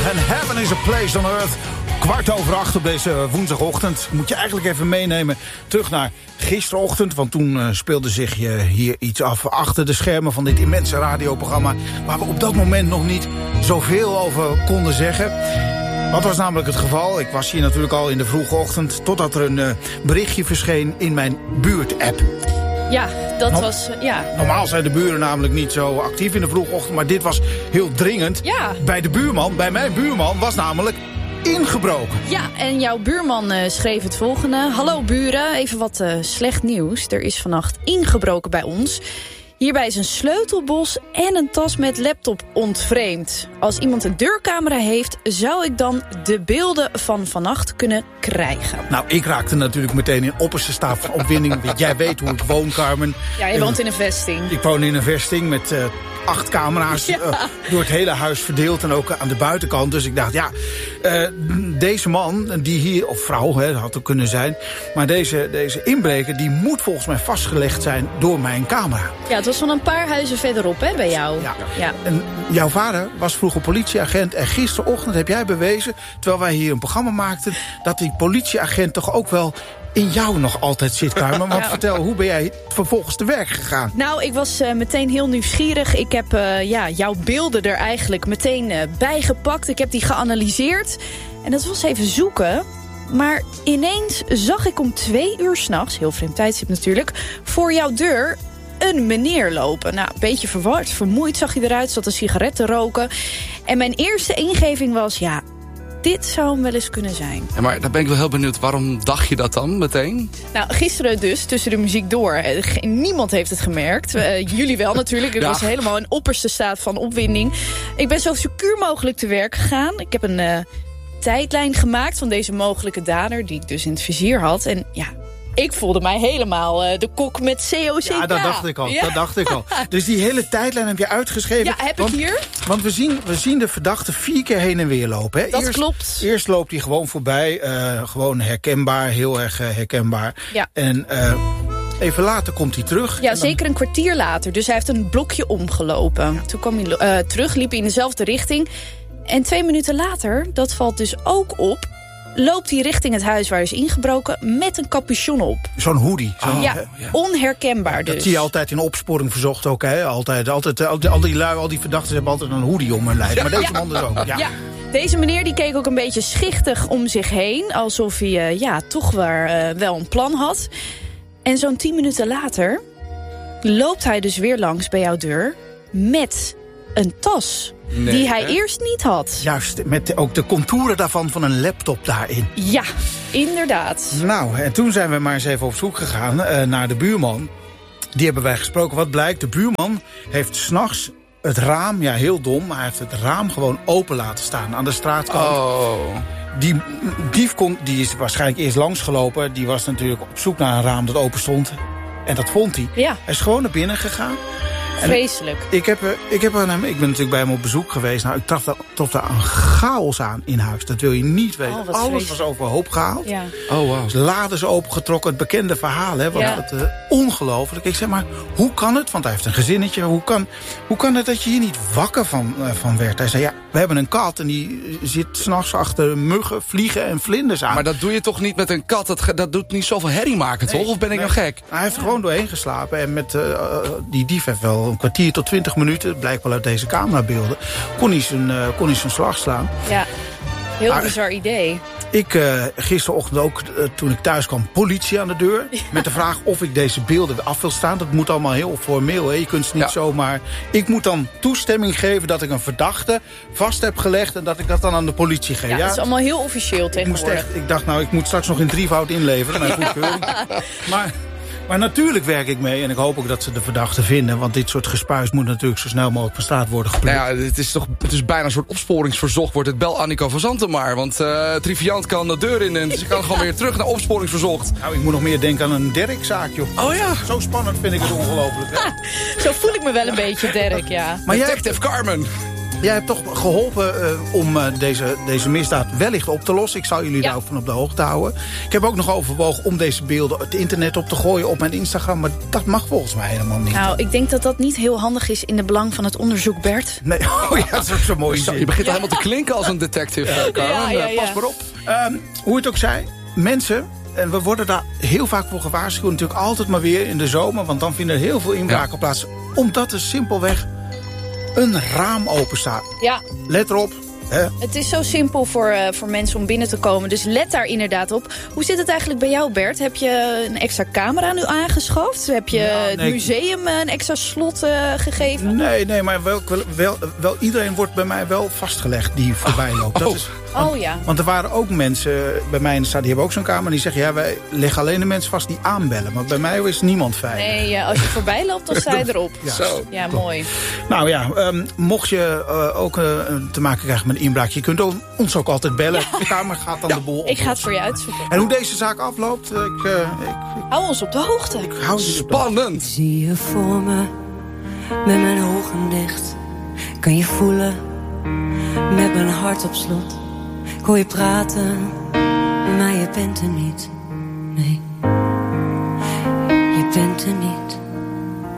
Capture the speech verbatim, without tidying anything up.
en Heaven is a Place on Earth. Kwart over acht op deze woensdagochtend. Moet je eigenlijk even meenemen terug naar gisterochtend. Want toen uh, speelde zich uh, hier iets af achter de schermen van dit immense radioprogramma. Waar we op dat moment nog niet zoveel over konden zeggen. Wat was namelijk het geval? Ik was hier natuurlijk al in de vroege ochtend. Totdat er een uh, berichtje verscheen in mijn buurt-app. Ja, dat no- was... Ja. Normaal zijn de buren namelijk niet zo actief in de vroege ochtend. Maar dit was heel dringend. Ja. Bij de buurman, bij mijn buurman, was namelijk ingebroken. Ja, en jouw buurman uh, schreef het volgende. Hallo buren, even wat uh, slecht nieuws. Er is vannacht ingebroken bij ons. Hierbij is een sleutelbos en een tas met laptop ontvreemd. Als iemand een deurcamera heeft, zou ik dan de beelden van vannacht kunnen krijgen. Nou, ik raakte natuurlijk meteen in opperste staat van opwinding. Jij weet hoe ik woon, Carmen. Ja, je woont in een vesting. Ik woon in een vesting met uh, acht camera's ja. uh, door het hele huis verdeeld. En ook aan de buitenkant. Dus ik dacht, ja, uh, deze man, die hier, of vrouw, hè, dat had ook kunnen zijn. Maar deze, deze inbreker, die moet volgens mij vastgelegd zijn door mijn camera. Ja, het was van een paar huizen verderop, hè, bij jou. Ja. Ja. En jouw vader was vroeger politieagent. En gisterochtend heb jij bewezen, terwijl wij hier een programma maakten, dat die politieagent toch ook wel in jou nog altijd zit, Carmen. Want ja. vertel, hoe ben jij vervolgens te werk gegaan? Nou, ik was uh, meteen heel nieuwsgierig. Ik heb uh, ja, jouw beelden er eigenlijk meteen uh, bijgepakt. Ik heb die geanalyseerd. En dat was even zoeken. Maar ineens zag ik om twee uur 's nachts, heel vreemd tijdstip natuurlijk, voor jouw deur een meneer lopen. Nou, een beetje verward, vermoeid zag hij eruit, zat een sigaret te roken. En mijn eerste ingeving was, ja, dit zou hem wel eens kunnen zijn. Ja, maar daar ben ik wel heel benieuwd. Waarom dacht je dat dan meteen? Nou, gisteren dus, tussen de muziek door. Niemand heeft het gemerkt. Uh, jullie wel natuurlijk. Ik ja. was helemaal in opperste staat van opwinding. Ik ben zo secuur mogelijk te werk gegaan. Ik heb een uh, tijdlijn gemaakt van deze mogelijke dader, die ik dus in het vizier had. En ja, ik voelde mij helemaal uh, de kok met C O C K. Ja, dat dacht ik al. Ja. Dat dacht ik al. Dus die hele tijdlijn heb je uitgeschreven. Ja, heb want, ik hier. Want we zien, we zien de verdachte vier keer heen en weer lopen. Hè? Dat eerst, klopt. Eerst loopt hij gewoon voorbij. Uh, gewoon herkenbaar, heel erg uh, herkenbaar. Ja. En uh, even later komt hij terug. Ja, dan zeker een kwartier later. Dus hij heeft een blokje omgelopen. Ja. Toen kwam hij uh, terug, liep hij in dezelfde richting. En twee minuten later, dat valt dus ook op, loopt hij richting het huis waar hij is ingebroken met een capuchon op. Zo'n hoodie. Zo'n, ja, ja, onherkenbaar dus. Dat zie je altijd in Opsporing Verzocht ook. Hè? Altijd, altijd, al, die, al die lui, al die verdachten hebben altijd een hoodie om hun lijf. Maar deze ja. man dus ook. Ja. Ja. Deze meneer die keek ook een beetje schichtig om zich heen. Alsof hij uh, ja, toch wel, uh, wel een plan had. En zo'n tien minuten later loopt hij dus weer langs bij jouw deur met een tas. Nee, die hij hè? eerst niet had. Juist, met ook de contouren daarvan van een laptop daarin. Ja, inderdaad. Nou, en toen zijn we maar eens even op zoek gegaan uh, naar de buurman. Die hebben wij gesproken. Wat blijkt, de buurman heeft 's nachts het raam, ja heel dom, maar hij heeft het raam gewoon open laten staan aan de straatkant. Oh. Die dief kon, die is waarschijnlijk eerst langsgelopen. Die was natuurlijk op zoek naar een raam dat open stond. En dat vond hij. Ja. Hij is gewoon naar binnen gegaan. Vreselijk. Ik, heb, ik, heb aan hem, ik ben natuurlijk bij hem op bezoek geweest. Nou, ik trof daar, trof daar een chaos aan in huis. Dat wil je niet weten. Oh, Alles vreselijk. was overhoop gehaald. Ja. Oh, wow. De lades opengetrokken. Het bekende verhaal. Hè, want ja. het, uh, ongelooflijk. Ik zeg maar, hoe kan het? Want hij heeft een gezinnetje. Hoe kan, hoe kan het dat je hier niet wakker van, uh, van werd? Hij zei, ja, we hebben een kat. En die zit 's nachts achter muggen, vliegen en vlinders aan. Maar dat doe je toch niet met een kat? Dat, dat doet niet zoveel herrie maken, toch? Nee, of ben ik nee. nou gek? Hij heeft er gewoon doorheen geslapen. En met, uh, die dief heeft wel een kwartier tot twintig minuten, blijkt wel uit deze camerabeelden, kon hij zijn, uh, kon hij zijn slag slaan. Ja, heel maar, bizar idee. Ik uh, gisterochtend ook, uh, toen ik thuis kwam, politie aan de deur. Ja. Met de vraag of ik deze beelden af wil staan. Dat moet allemaal heel formeel. Hè? Je kunt ze niet ja. zomaar. Ik moet dan toestemming geven dat ik een verdachte vast heb gelegd. En dat ik dat dan aan de politie geef. Ja, ja? dat is allemaal heel officieel tegenwoordig. Ik, moest echt, ik dacht, nou, ik moet straks nog in drievoud inleveren. Mijn goedkeuring. Maar... Maar natuurlijk werk ik mee en ik hoop ook dat ze de verdachte vinden. Want dit soort gespuis moet natuurlijk zo snel mogelijk van straat worden geplukt. Nou ja, het is toch het is bijna een soort opsporingsverzocht. Wordt het bel Annico van Zanten maar. Want uh, Triviant kan de deur in en ze kan gewoon weer terug naar opsporingsverzocht. Nou, ik moet nog meer denken aan een Derek-zaakje. Oh ja. Zo spannend vind ik het ongelooflijk. Zo voel ik me wel een beetje, Derek, ja. Maar jij hebt Carmen. jij hebt toch geholpen uh, om uh, deze, deze misdaad wellicht op te lossen. Ik zal jullie Ja. daarvan op de hoogte houden. Ik heb ook nog overwogen om deze beelden het internet op te gooien op mijn Instagram. Maar dat mag volgens mij helemaal niet. Nou, ik denk dat dat niet heel handig is in de belang van het onderzoek, Bert. Nee, oh ja, dat is ook zo mooi. Zo, je begint al helemaal te klinken als een detective, uh, Carmen. Ja, ja, ja. Pas maar op. Um, hoe het ook zij, mensen, en we worden daar heel vaak voor gewaarschuwd, natuurlijk altijd maar weer in de zomer, want dan vinden er heel veel inbraken Ja. plaats, omdat er simpelweg een raam open staat. Ja, Let erop. Hè? het is zo simpel voor, uh, voor mensen om binnen te komen. Dus let daar inderdaad op. Hoe zit het eigenlijk bij jou, Bert? Heb je een extra camera nu aangeschaft? Heb je Nou, het nee. museum een extra slot uh, gegeven? Nee, nee, maar wel, wel, wel, wel, iedereen wordt bij mij wel vastgelegd die voorbij loopt. Dat Oh. is, Oh ja. want er waren ook mensen bij mij in de stad, die hebben ook zo'n kamer, die zeggen, ja, wij leggen alleen de mensen vast die aanbellen. Maar bij mij is niemand veilig. Nee, ja, als je voorbij loopt, dan sta je erop. Ja. Zo. Ja, mooi. Nou ja, um, mocht je uh, ook uh, te maken krijgen met een inbraak, je kunt ook, ons ook altijd bellen. De kamer gaat dan de boel op. Ik ga het voor je uitzoeken. En hoe deze zaak afloopt, ik, uh, ik, ik, Hou ons op de hoogte. ik hou je op de- Spannend. Zie je voor me, met mijn ogen dicht. Kan je voelen, met mijn hart op slot. Ik hoor je praten, maar je bent er niet. Nee.